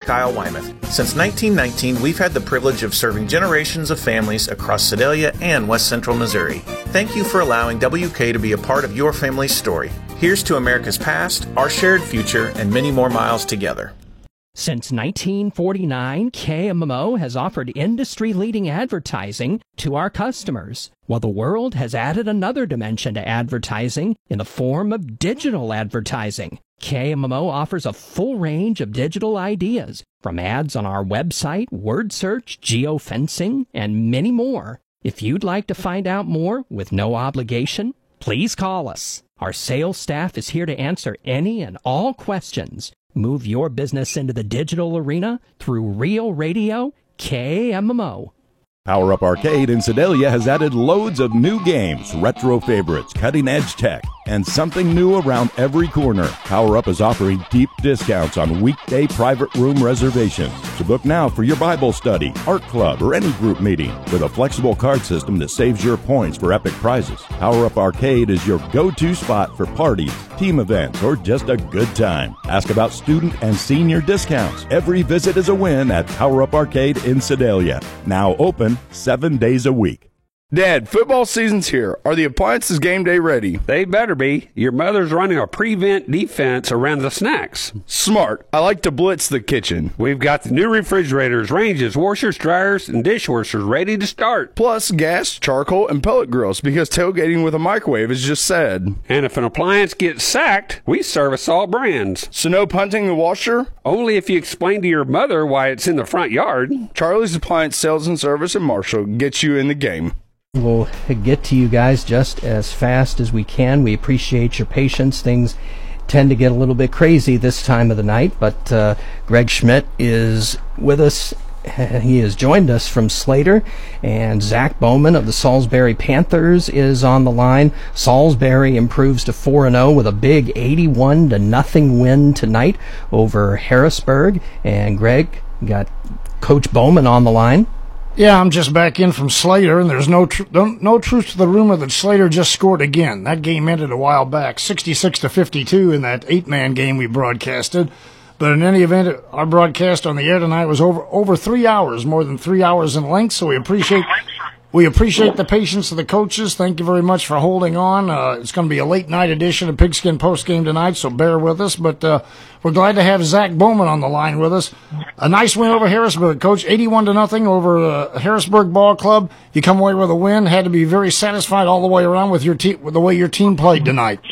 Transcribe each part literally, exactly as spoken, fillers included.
Isle, Wyometh. Since nineteen nineteen, we've had the privilege of serving generations of families across Sedalia and West Central Missouri. Thank you for allowing W K to be a part of your family's story. Here's to America's past, our shared future, and many more miles together. Since nineteen forty-nine, K M M O has offered industry-leading advertising to our customers, while the world has added another dimension to advertising in the form of digital advertising. K M M O offers a full range of digital ideas, from ads on our website, word search, geofencing, and many more. If you'd like to find out more with no obligation, please call us. Our sales staff is here to answer any and all questions. Move your business into the digital arena through Real Radio K M M O. Power Up Arcade in Sedalia has added loads of new games, retro favorites, cutting-edge tech, and something new around every corner. Power Up is offering deep discounts on weekday private room reservations. So book now for your Bible study, art club, or any group meeting with a flexible card system that saves your points for epic prizes. Power Up Arcade is your go-to spot for parties, team events, or just a good time. Ask about student and senior discounts. Every visit is a win at Power Up Arcade in Sedalia. Now open seven days a week. Dad, football season's here. Are the appliances game day ready? They better be. Your mother's running a prevent defense around the snacks. Smart. I like to blitz the kitchen. We've got the new refrigerators, ranges, washers, dryers, and dishwashers ready to start. Plus gas, charcoal, and pellet grills, because tailgating with a microwave is just sad. And if an appliance gets sacked, we service all brands. So no punting the washer? Only if you explain to your mother why it's in the front yard. Charlie's Appliance Sales and Service in Marshall gets you in the game. We'll get to you guys just as fast as we can. We appreciate your patience. Things tend to get a little bit crazy this time of the night, but uh, Greg Schmidt is with us. He has joined us from Slater, and Zach Bowman of the Salisbury Panthers is on the line. Salisbury improves to four and oh with a big eighty-one to nothing win tonight over Harrisburg. And Greg, got Coach Bowman on the line. Yeah, I'm just back in from Slater, and there's no tr- no truth to the rumor that Slater just scored again. That game ended a while back, sixty-six to fifty-two in that eight-man game we broadcasted. But in any event, our broadcast on the air tonight was over over three hours, more than three hours in length. So we appreciate we appreciate the patience of the coaches. Thank you very much for holding on. Uh, it's going to be a late night edition of Pigskin Postgame tonight, so bear with us. But uh, we're glad to have Zach Bowman on the line with us. A nice win over Harrisburg, Coach, eighty-one to nothing over uh, Harrisburg Ball Club. You come away with a win. Had to be very satisfied all the way around with your te- with the way your team played tonight.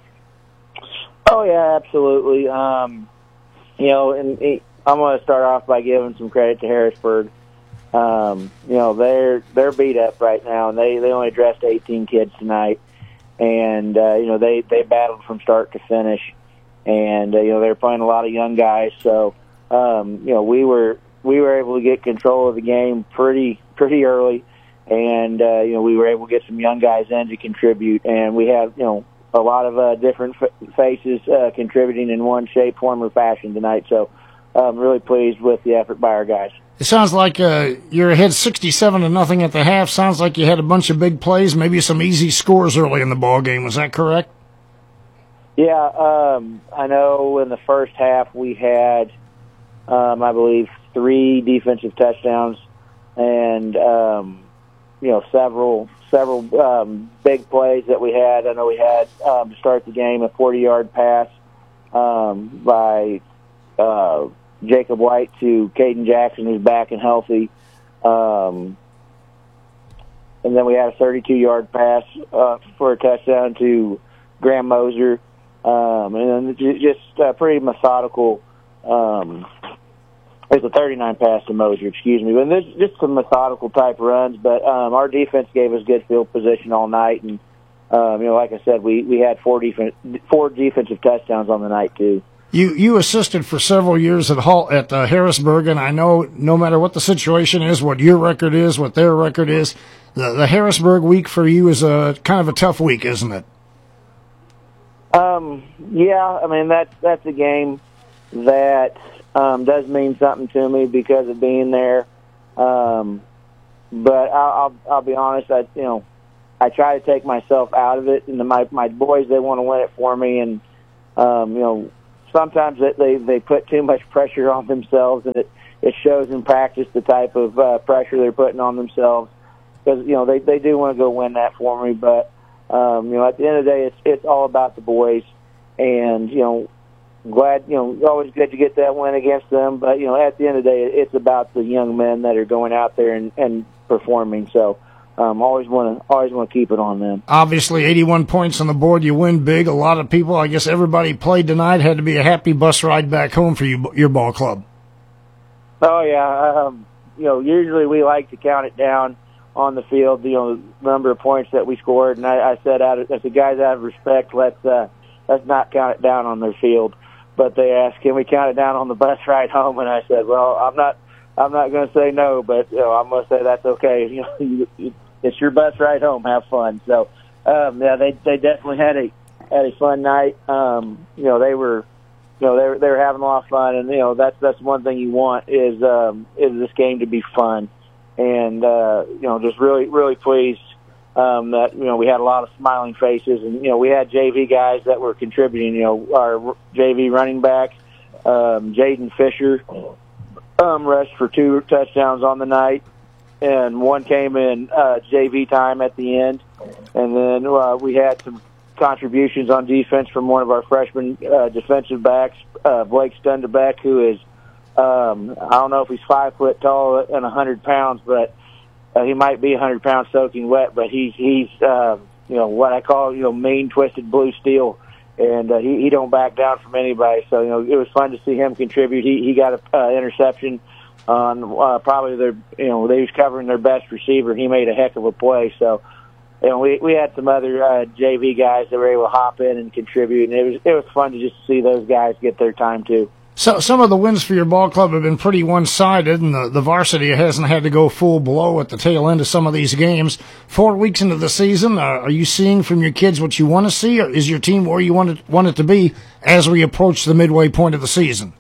Oh yeah, absolutely. Um, you know, and it, I'm going to start off by giving some credit to Harrisburg. Um, you know, they're they're beat up right now, and they, they only dressed eighteen kids tonight, and uh, you know they, they battled from start to finish, and uh, you know they're playing a lot of young guys, so um, you know we were we were able to get control of the game pretty pretty early, and uh, you know we were able to get some young guys in to contribute, and we have you know a lot of uh, different f- faces uh, contributing in one shape, form, or fashion tonight. So I'm really pleased with the effort by our guys. It sounds like uh, you're ahead sixty-seven to nothing at the half. Sounds like you had a bunch of big plays, maybe some easy scores early in the ball game. Was that correct? Yeah, um, I know in the first half we had, um, I believe, three defensive touchdowns and um, you know several several um, big plays that we had. I know we had um, to start the game a forty-yard pass um, by. Uh, Jacob White to Caden Jackson, who's back and healthy. Um, and then we had a thirty-two-yard pass uh, for a touchdown to Graham Moser. Um, and then just uh, pretty methodical. Um, it's a thirty-nine pass to Moser, excuse me. But there's just some methodical type runs. But um, our defense gave us good field position all night. And, um, you know, like I said, we, we had four, defen- four defensive touchdowns on the night, too. You you assisted for several years at Hall, at uh, Harrisburg, and I know no matter what the situation is, what your record is, what their record is, the, the Harrisburg week for you is a kind of a tough week, isn't it? Um, yeah, I mean that's that's a game that um, does mean something to me because of being there. Um, but I'll, I'll I'll be honest, I you know I try to take myself out of it, and my my boys they want to win it for me, and um, you know. sometimes they, they they put too much pressure on themselves, and it it shows in practice the type of uh, pressure they're putting on themselves, because you know they they do want to go win that for me, but um, you know at the end of the day it's it's all about the boys, and you know glad you know always good to get that win against them, but you know at the end of the day it's about the young men that are going out there and, and performing. So. Um, always want to always want to keep it on them. Obviously, eighty-one points on the board. You win big. A lot of people, I guess everybody played tonight, had to be a happy bus ride back home for you, your ball club. Oh yeah, um, you know usually we like to count it down on the field. You know the number of points that we scored, and I, I said out of, if the guys out of respect, let's uh, let's not count it down on their field. But they asked, can we count it down on the bus ride home? And I said, well, I'm not. I'm not going to say no, but you know, I'm going to say that's okay. You know, you, you, it's your bus ride home. Have fun. So, um, yeah, they they definitely had a had a fun night. Um, you know, they were, you know, they were they were having a lot of fun, and you know, that's that's one thing you want is um, is this game to be fun, and uh, you know, just really really pleased um, that you know we had a lot of smiling faces, and you know, we had J V guys that were contributing. You know, our J V running back, um, Jaden Fisher. Um, rushed for two touchdowns on the night, and one came in uh, J V time at the end. And then uh, we had some contributions on defense from one of our freshman uh, defensive backs, uh, Blake Stunderbeck, who is, um, I don't know if he's five foot tall and one hundred pounds, but uh, he might be one hundred pounds soaking wet, but he's, he's uh, you know, what I call, you know, mean, twisted blue steel. And uh, he, he don't back down from anybody. So, you know, it was fun to see him contribute. He he got an uh, interception on uh, probably their, you know, they was covering their best receiver. He made a heck of a play. So, you know, we we had some other uh, J V guys that were able to hop in and contribute, and it was it was fun to just see those guys get their time too. So some of the wins for your ball club have been pretty one-sided, and the, the varsity hasn't had to go full blow at the tail end of some of these games. Four weeks into the season, uh, are you seeing from your kids what you want to see, or is your team where you want it, want it to be as we approach the midway point of the season?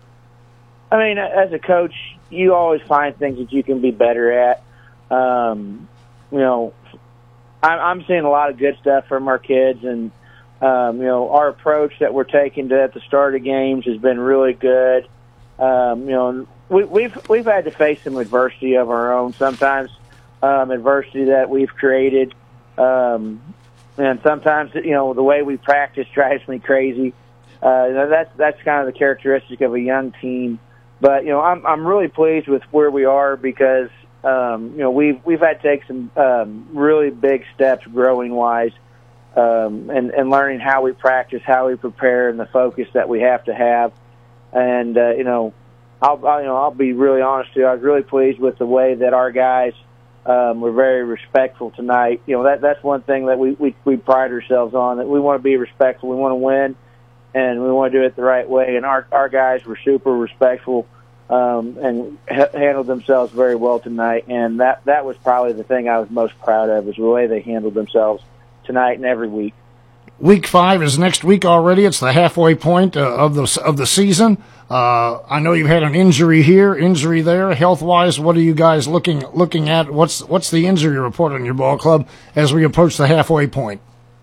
I mean, as a coach, you always find things that you can be better at. Um, you know, I'm, I'm seeing a lot of good stuff from our kids, and Um, you know, our approach that we're taking to, at the start of games has been really good. Um, you know, we, we've we've had to face some adversity of our own sometimes, um, adversity that we've created, um, and sometimes you know the way we practice drives me crazy. Uh, you know, that's that's kind of the characteristic of a young team. But you know, I'm I'm really pleased with where we are because um, you know we've we've had to take some um, really big steps growing wise. Um, and, and learning how we practice, how we prepare, and the focus that we have to have. And uh, you know, I'll, I'll you know I'll be really honest with you. I was really pleased with the way that our guys um, were very respectful tonight. You know, that that's one thing that we, we we pride ourselves on. That we want to be respectful. We want to win, and we want to do it the right way. And our our guys were super respectful um, and ha- handled themselves very well tonight. And that that was probably the thing I was most proud of, is the way they handled themselves tonight and every week. Week five is next week already. It's the halfway point uh, of the of the season. Uh, I know you've had an injury here, injury there. Health wise, what are you guys looking looking at? What's what's the injury report on your ball club as we approach the halfway point?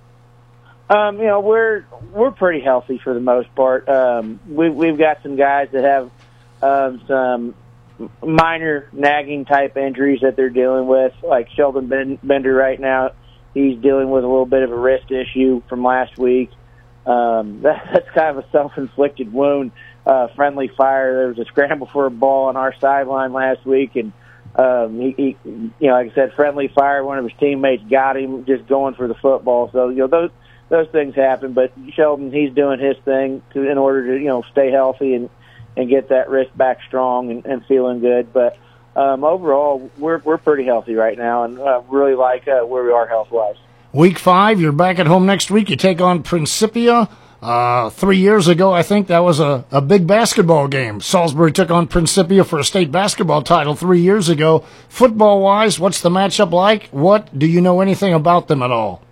Um, you know, we're we're pretty healthy for the most part. Um, we we've got some guys that have um, some minor nagging type injuries that they're dealing with, like Sheldon Bender right now. He's dealing with a little bit of a wrist issue from last week. Um, that, that's kind of a self-inflicted wound. Uh, friendly fire. There was a scramble for a ball on our sideline last week, and um, he, he, you know, like I said, friendly fire. One of his teammates got him just going for the football. So you know those those things happen. But Sheldon, he's doing his thing to, in order to you know stay healthy and and get that wrist back strong and, and feeling good. But Um, overall, we're we're pretty healthy right now, and uh, really like uh, where we are health-wise. Week five, you're back at home next week. You take on Principia. Uh, three years ago, I think that was a, a big basketball game. Salisbury took on Principia for a state basketball title three years ago. Football-wise, what's the matchup like? What do you know anything about them at all?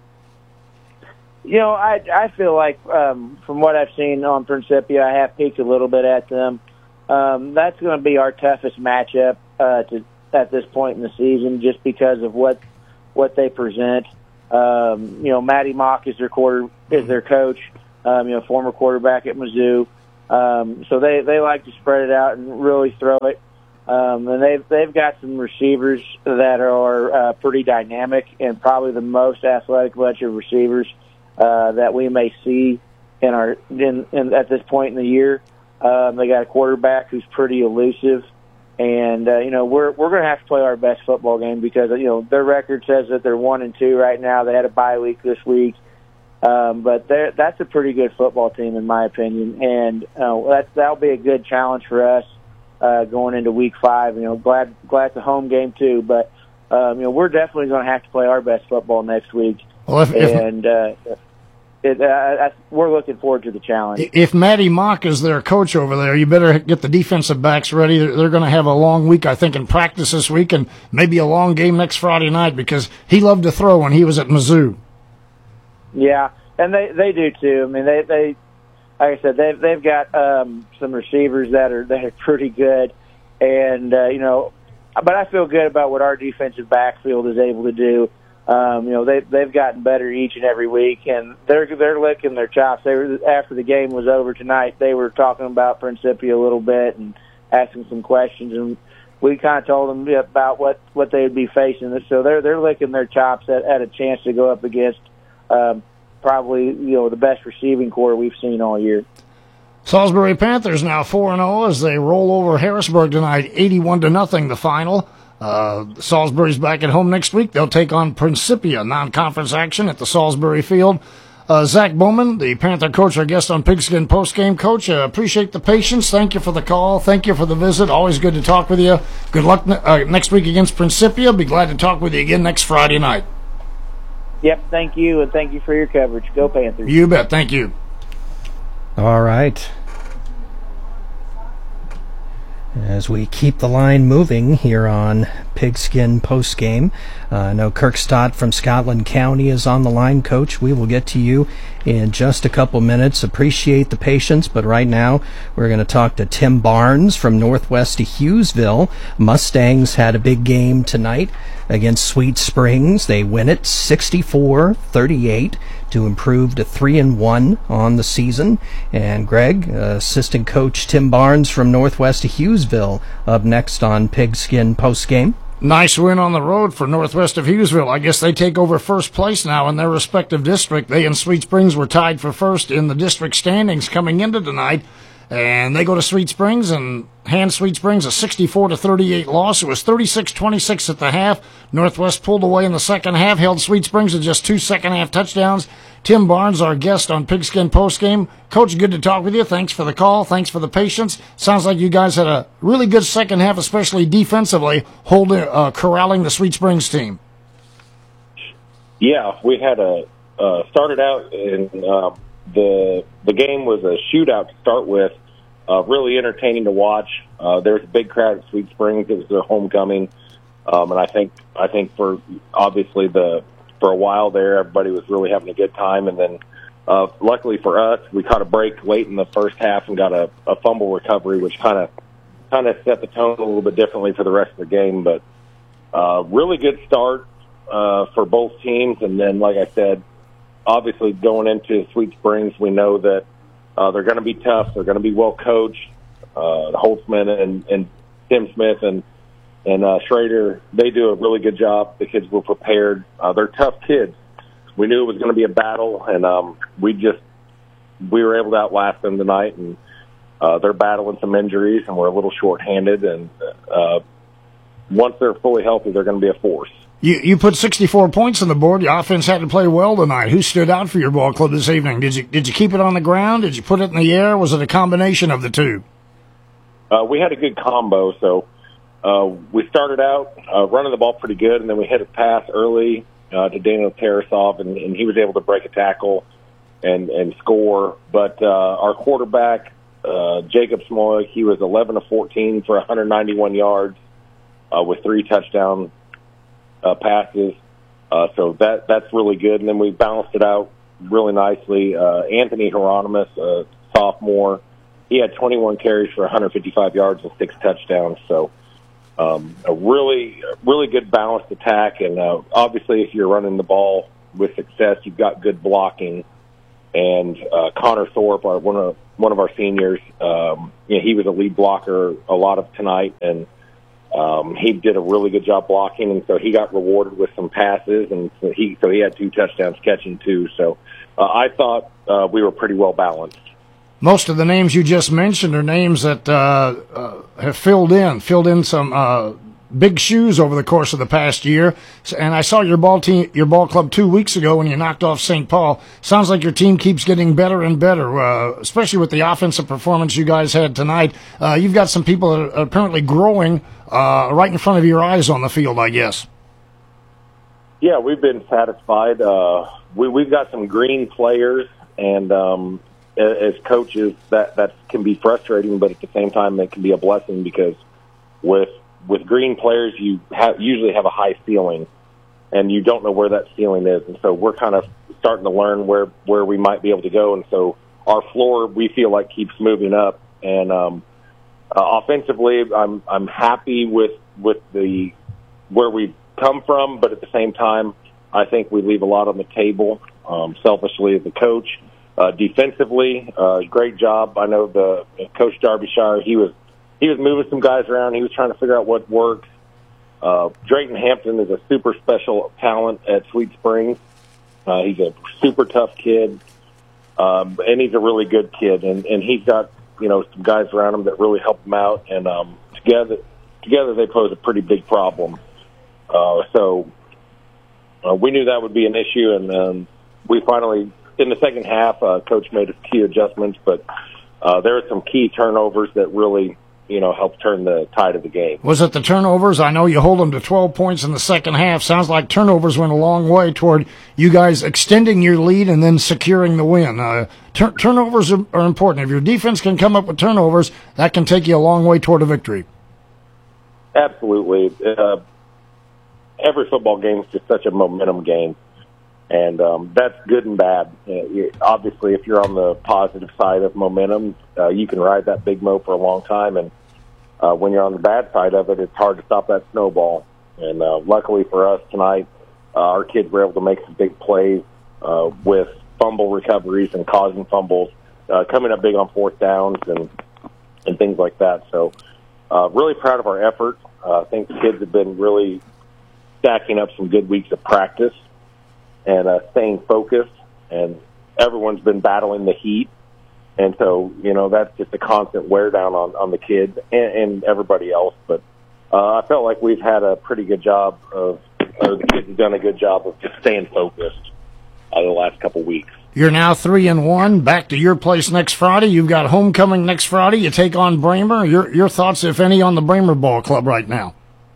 You know, I I feel like um, from what I've seen on Principia, I have peeked a little bit at them. Um, that's going to be our toughest matchup uh, to, at this point in the season, just because of what what they present. Um, you know, Matty Mock is their quarter is their coach. Um, you know, former quarterback at Mizzou. Um, so they, they like to spread it out and really throw it. Um, and they've, they've got some receivers that are uh, pretty dynamic and probably the most athletic bunch of receivers uh, that we may see in our in, in at this point in the year. Um, they got a quarterback who's pretty elusive. And, uh, you know, we're we're going to have to play our best football game because, you know, their record says that they're one and two right now. They had a bye week this week. Um, but that's a pretty good football team, in my opinion. And uh, that, that'll be a good challenge for us uh, going into week five. You know, glad, glad it's a home game, too. But, um, you know, we're definitely going to have to play our best football next week. Well, if, if, and uh, it, uh, I, we're looking forward to the challenge. If Matty Mock is their coach over there, you better get the defensive backs ready. They're, they're going to have a long week, I think, in practice this week and maybe a long game next Friday night because he loved to throw when he was at Mizzou. Yeah, and they, they do too. I mean, they, they like I said, they've they've got um, some receivers that are that are pretty good, and uh, you know, but I feel good about what our defensive backfield is able to do. Um, you know, they they've gotten better each and every week, and they're they're licking their chops. They were after the game was over tonight. They were talking about Principia a little bit and asking some questions, and we kind of told them about what what they would be facing. So they're they're licking their chops at, at a chance to go up against. Um, probably, you know, the best receiving core we've seen all year. Salisbury Panthers now four and oh as they roll over Harrisburg tonight, eighty-one to nothing the final. Uh, Salisbury's back at home next week. They'll take on Principia, non-conference action at the Salisbury Field. Uh, Zach Bowman, the Panther coach, our guest on Pigskin Postgame. Coach, uh, appreciate the patience. Thank you for the call. Thank you for the visit. Always good to talk with you. Good luck ne- uh, next week against Principia. Be glad to talk with you again next Friday night. Yep, thank you, and thank you for your coverage. Go Panthers. You bet. Thank you. All right. As we keep the line moving here on Pigskin Postgame, uh, I know Kirk Stott from Scotland County is on the line. Coach, we will get to you in just a couple minutes. Appreciate the patience, but right now we're going to talk to Tim Barnes from Northwest Hughesville. Mustangs had a big game tonight against Sweet Springs. They win it sixty-four thirty-eight to improve to three and one on the season. And Greg, uh, assistant coach Tim Barnes from Northwest Hughesville, up next on Pigskin Postgame. Nice win on the road for Northwest of Hughesville. I guess they take over first place now in their respective district. They and Sweet Springs were tied for first in the district standings coming into tonight. And they go to Sweet Springs and hand Sweet Springs a sixty-four to thirty-eight loss. It was thirty-six twenty-six at the half. Northwest pulled away in the second half, held Sweet Springs to just two second-half touchdowns. Tim Barnes, our guest on Pigskin Postgame. Coach, good to talk with you. Thanks for the call. Thanks for the patience. Sounds like you guys had a really good second half, especially defensively, holding, uh, corralling the Sweet Springs team. Yeah, we had a uh, started out in uh, the the game was a shootout to start with. Uh, really entertaining to watch. Uh, there was a big crowd at Sweet Springs. It was their homecoming, um, and I think I think for obviously the for a while there, everybody was really having a good time. And then, uh, luckily for us, we caught a break late in the first half and got a, a fumble recovery, which kind of kind of set the tone a little bit differently for the rest of the game. But uh, really good start uh, for both teams. And then, like I said, obviously going into Sweet Springs, we know that uh, they're going to be tough. They're going to be well coached. Uh, Holtzman and, and Tim Smith and and uh, Schrader, they do a really good job. The kids were prepared. Uh, they're tough kids. We knew it was going to be a battle, and um, we just we were able to outlast them tonight. And uh, they're battling some injuries, and we're a little shorthanded. And uh, once they're fully healthy, they're going to be a force. You you put sixty-four points on the board. Your offense had to play well tonight. Who stood out for your ball club this evening? Did you did you keep it on the ground? Did you put it in the air? Was it a combination of the two? Uh, we had a good combo. So uh, we started out uh, running the ball pretty good, and then we hit a pass early uh, to Daniel Tarasov, and, and he was able to break a tackle and, and score. But uh, our quarterback, uh, Jacob Smolik, he was eleven of fourteen for one hundred ninety-one yards uh, with three touchdown uh, passes. Uh, so that that's really good. And then we balanced it out really nicely. Uh, Anthony Hieronymus, a sophomore, he had twenty-one carries for one hundred fifty-five yards and six touchdowns. So um, a really, really good balanced attack. And uh, obviously, if you're running the ball with success, you've got good blocking. and uh, Connor Thorpe, our, one of one of our seniors, um, you know, he was a lead blocker a lot of tonight, and um, he did a really good job blocking, and so he got rewarded with some passes, and so he so he had two touchdowns catching too. So uh, I thought uh, we were pretty well balanced. Most of the names you just mentioned are names that uh, uh, have filled in, filled in some uh, big shoes over the course of the past year. And I saw your ball team, your ball club two weeks ago when you knocked off Saint Paul. Sounds like your team keeps getting better and better, uh, especially with the offensive performance you guys had tonight. Uh, you've got some people that are apparently growing uh, right in front of your eyes on the field, I guess. Yeah, we've been satisfied. Uh, we, we've got some green players, and um, as coaches, that, that can be frustrating, but at the same time, it can be a blessing because with with green players, you have, usually have a high ceiling, and you don't know where that ceiling is. And so we're kind of starting to learn where, where we might be able to go. And so our floor, we feel like, keeps moving up. And um, uh, offensively, I'm I'm happy with with the where we've come from, but at the same time, I think we leave a lot on the table. Um, selfishly, as a coach, uh, defensively, uh, great job. I know the Coach Derbyshire, he was. He was moving some guys around. He was trying to figure out what works. Uh, Drayton Hampton is a super special talent at Sweet Springs. Uh, he's a super tough kid, um, and he's a really good kid. And, and he's got, you know, some guys around him that really help him out. And um, together, together they pose a pretty big problem. Uh, so uh, we knew that would be an issue, and um, we finally, in the second half, uh, Coach made a few adjustments, but uh, there were some key turnovers that really, you know, help turn the tide of the game. Was it the turnovers? I know you hold them to twelve points in the second half. Sounds like turnovers went a long way toward you guys extending your lead and then securing the win. Uh, tur- turnovers are, are important. If your defense can come up with turnovers, that can take you a long way toward a victory. Absolutely. Uh, every football game is just such a momentum game, and um, that's good and bad. Uh, you, obviously, if you're on the positive side of momentum, uh, you can ride that big mo for a long time, and Uh, when you're on the bad side of it, it's hard to stop that snowball. And uh, luckily for us tonight, uh, our kids were able to make some big plays uh, with fumble recoveries and causing fumbles, uh, coming up big on fourth downs and and things like that. So uh, really proud of our effort. Uh, I think the kids have been really stacking up some good weeks of practice and uh, staying focused, and everyone's been battling the heat. And so, you know, that's just a constant wear down on, on the kids and, and everybody else. But uh, I felt like we've had a pretty good job of, or the kids have done a good job of just staying focused uh, the last couple weeks. You're now three and one. Back to your place next Friday. You've got homecoming next Friday. You take on Bramer. Your your thoughts, if any, on the Bramer ball club right now?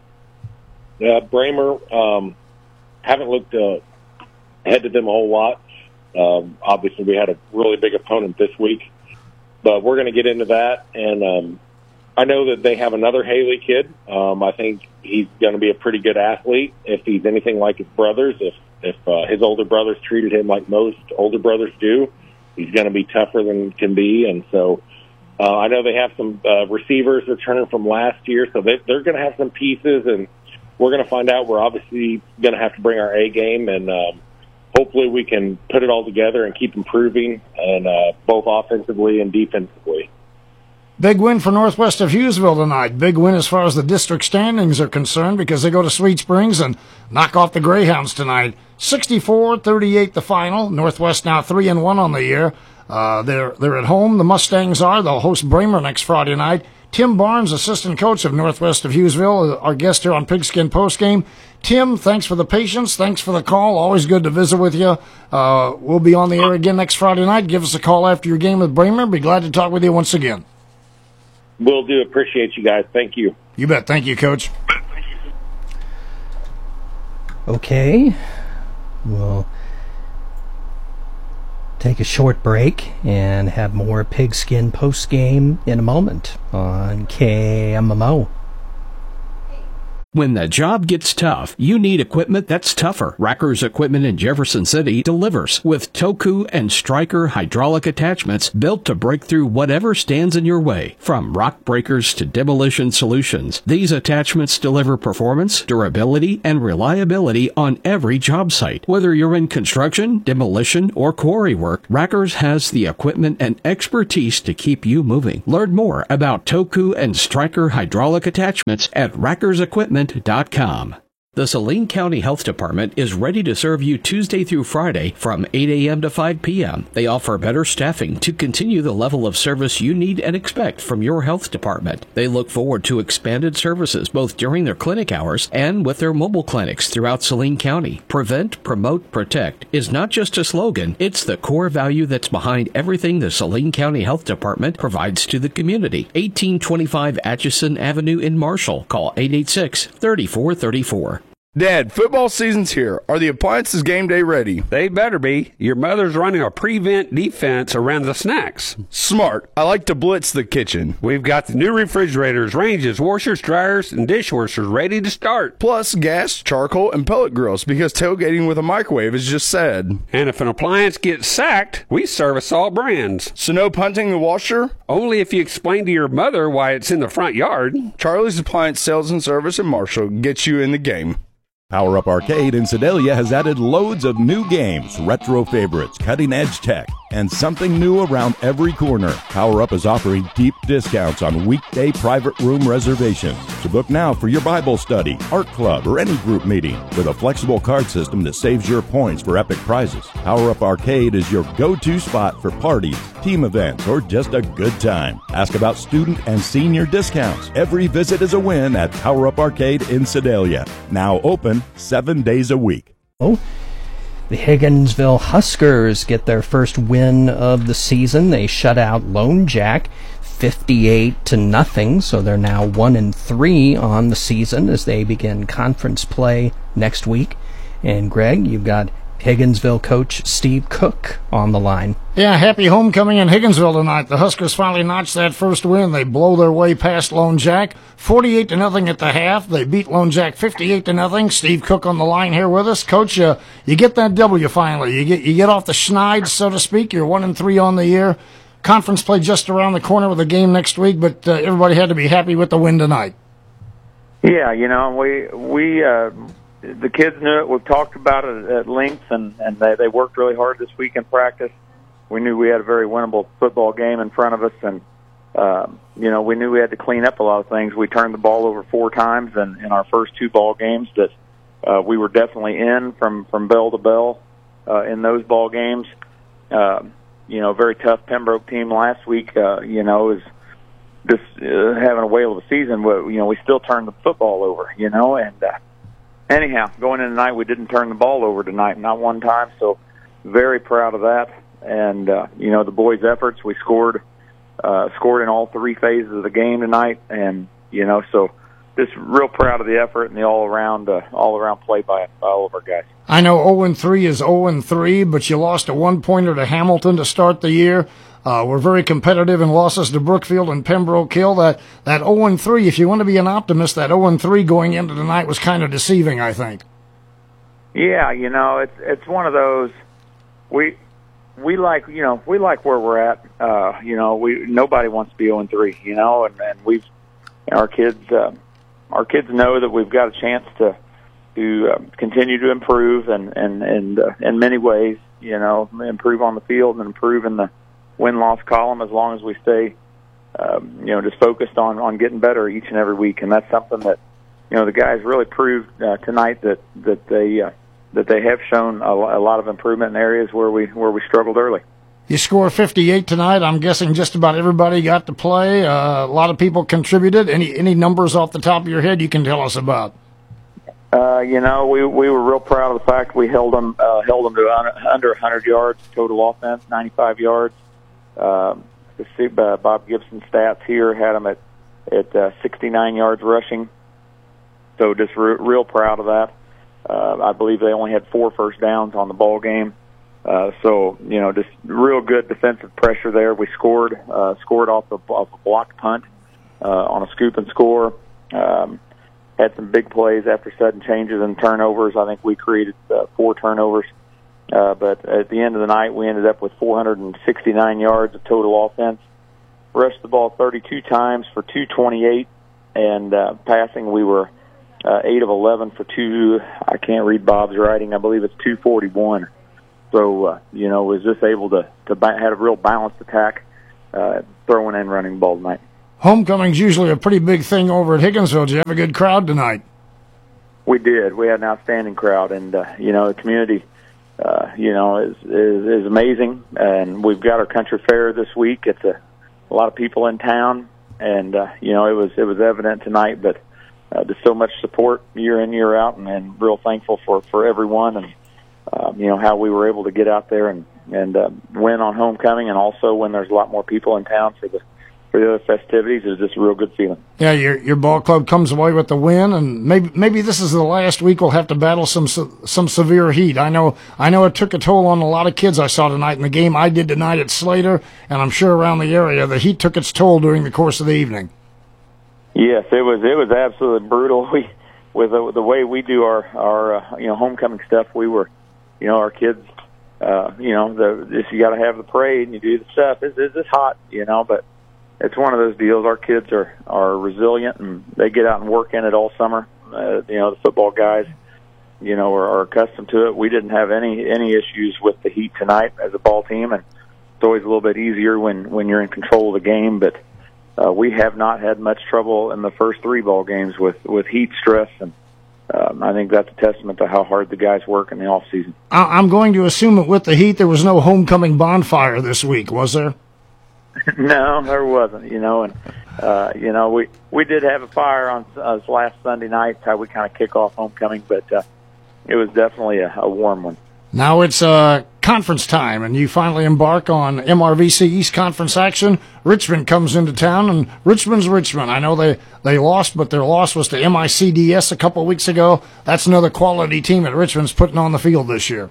Yeah, Bramer. Um, haven't looked uh, ahead to them a whole lot. Um, obviously, we had a really big opponent this week, but we're going to get into that. And um, I know that they have another Haley kid. Um, I think he's going to be a pretty good athlete if he's anything like his brothers. If if uh, his older brothers treated him like most older brothers do, he's going to be tougher than can be. And so uh, I know they have some uh, receivers returning from last year, so they, they're going to have some pieces, and we're going to find out. We're obviously going to have to bring our A game, and um, hopefully we can put it all together and keep improving, and uh, both offensively and defensively. Big win for Northwest of Hughesville tonight. Big win as far as the district standings are concerned because they go to Sweet Springs and knock off the Greyhounds tonight. sixty-four thirty-eight the final. Northwest now three and one on the year. Uh, they're they're at home. The Mustangs are. They'll host Bramer next Friday night. Tim Barnes, assistant coach of Northwest of Hughesville, our guest here on Pigskin Postgame. Tim, thanks for the patience. Thanks for the call. Always good to visit with you. Uh, we'll be on the air again next Friday night. Give us a call after your game with Bramer. Be glad to talk with you once again. Will do. Appreciate you guys. Thank you. You bet. Thank you, Coach. Okay. We'll take a short break and have more Pigskin Postgame in a moment on K M M O. When the job gets tough, you need equipment that's tougher. Racker's Equipment in Jefferson City delivers with Toku and Stryker hydraulic attachments built to break through whatever stands in your way. From rock breakers to demolition solutions, these attachments deliver performance, durability, and reliability on every job site. Whether you're in construction, demolition, or quarry work, Racker's has the equipment and expertise to keep you moving. Learn more about Toku and Stryker hydraulic attachments at Racker's Equipment dot com. The Saline County Health Department is ready to serve you Tuesday through Friday from eight a.m. to five p.m. They offer better staffing to continue the level of service you need and expect from your health department. They look forward to expanded services both during their clinic hours and with their mobile clinics throughout Saline County. Prevent, promote, protect is not just a slogan, it's the core value that's behind everything the Saline County Health Department provides to the community. eighteen twenty-five Atchison Avenue in Marshall. Call eight eight six, three four three four. Dad, football season's here. Are the appliances game day ready? They better be. Your mother's running a prevent defense around the snacks. Smart. I like to blitz the kitchen. We've got the new refrigerators, ranges, washers, dryers, and dishwashers ready to start. Plus gas, charcoal, and pellet grills because tailgating with a microwave is just sad. And if an appliance gets sacked, we service all brands. So no punting the washer? Only if you explain to your mother why it's in the front yard. Charlie's Appliance Sales and Service in Marshall gets you in the game. Power Up Arcade in Sedalia has added loads of new games, retro favorites, cutting-edge tech, and something new around every corner. Power Up is offering deep discounts on weekday private room reservations. So book now for your Bible study, art club, or any group meeting with a flexible card system that saves your points for epic prizes. Power Up Arcade is your go-to spot for parties, team events, or just a good time. Ask about student and senior discounts. Every visit is a win at Power Up Arcade in Sedalia. Now open seven days a week. Oh, the Higginsville Huskers get their first win of the season. They shut out Lone Jack fifty-eight to nothing, so they're now one and three on the season as they begin conference play next week. And Greg, you've got Higginsville coach Steve Cook on the line. Yeah, happy homecoming in Higginsville tonight. The Huskers finally notched that first win. They blow their way past Lone Jack, forty-eight to nothing at the half. They beat Lone Jack fifty-eight to nothing. Steve Cook on the line here with us. Coach, uh, you get that W finally. You get you get off the schneid, so to speak. You're one and three on the year. Conference play just around the corner with a game next week, but uh, everybody had to be happy with the win tonight. Yeah, you know, we we uh, the kids knew it. We've talked about it at length, and and they they worked really hard this week in practice. We knew we had a very winnable football game in front of us, and uh, you know, we knew we had to clean up a lot of things. We turned the ball over four times in, in our first two ball games that uh, we were definitely in from from bell to bell uh, in those ball games. Uh, you know, very tough Pembroke team last week. Uh, you know, is just uh, having a whale of a season. But you know, we still turned the football over. You know, and uh, anyhow, going in tonight, we didn't turn the ball over tonight, not one time. So very proud of that. And, uh, you know, the boys' efforts, we scored uh, scored in all three phases of the game tonight. And, you know, so just real proud of the effort and the all-around uh, all-around play by, by all of our guys. I know oh and three is oh and three, but you lost a one-pointer to Hamilton to start the year. Uh, we're very competitive in losses to Brookfield and Pembroke Hill. That, that oh and three, if you want to be an optimist, that oh and three going into the night was kind of deceiving, I think. Yeah, you know, it's it's one of those we – We like, you know, we like where we're at. Uh, you know, we nobody wants to be oh and three. You know, and, and we've our kids, uh, our kids know that we've got a chance to to uh, continue to improve, and and and uh, in many ways, you know, improve on the field and improve in the win loss column as long as we stay, um, you know, just focused on on getting better each and every week. And that's something that, you know, the guys really proved uh, tonight that that they. Uh, that they have shown a lot of improvement in areas where we where we struggled early. You score fifty-eight tonight. I'm guessing just about everybody got to play. Uh, a lot of people contributed. Any any numbers off the top of your head you can tell us about? Uh, you know, we we were real proud of the fact we held them uh, held them to under one hundred yards total offense, ninety-five yards. Um, to see uh, Bob Gibson's stats here had them at at uh, sixty-nine yards rushing. So just re- real proud of that. Uh, I believe they only had four first downs on the ball game. Uh, so, you know, just real good defensive pressure there. We scored, uh, scored off, the, off a blocked punt, uh, on a scoop and score. Um, had some big plays after sudden changes and turnovers. I think we created uh, four turnovers. Uh, but at the end of the night, we ended up with four hundred sixty-nine yards of total offense. Rushed the ball thirty-two times for two twenty-eight, and uh, passing we were uh, eight of eleven for two. I can't read Bob's writing. I believe it's two forty-one. So uh, you know, was just able to to ba- had a real balanced attack, uh, throwing and running the ball tonight. Homecoming's usually a pretty big thing over at Higginsville. Did you have a good crowd tonight? We did. We had an outstanding crowd, and uh, you know, the community. Uh, you know, is, is is amazing, and we've got our country fair this week. It's a, a lot of people in town, and uh, you know, it was it was evident tonight. But uh, there's so much support year in, year out, and, and real thankful for for everyone, and uh, you know how we were able to get out there and and uh, win on homecoming, and also when there's a lot more people in town for the. For the other festivities, is just a real good feeling. Yeah, your your ball club comes away with the win, and maybe maybe this is the last week we'll have to battle some some severe heat. I know I know it took a toll on a lot of kids I saw tonight in the game I did tonight at Slater, and I'm sure around the area the heat took its toll during the course of the evening. Yes, it was it was absolutely brutal. We with the, the way we do our our uh, you know homecoming stuff, we were you know our kids. Uh, you know the this, you got to have the parade and you do the stuff. It's, it's hot, you know, but. It's one of those deals. Our kids are, are resilient, and they get out and work in it all summer. Uh, you know, the football guys, you know, are, are accustomed to it. We didn't have any any issues with the heat tonight as a ball team, and it's always a little bit easier when, when you're in control of the game. But uh, we have not had much trouble in the first three ball games with, with heat stress, and um, I think that's a testament to how hard the guys work in the off season. I'm going to assume that with the heat, there was no homecoming bonfire this week, was there? No, there wasn't, you know, and, uh, you know, we, we did have a fire on uh, last Sunday night, how we kind of kick off homecoming, but uh, it was definitely a, a warm one. Now it's uh, conference time, and you finally embark on M R V C East Conference action. Richmond comes into town, and Richmond's Richmond. I know they, they lost, but their loss was to M I C D S a couple of weeks ago. That's another quality team that Richmond's putting on the field this year.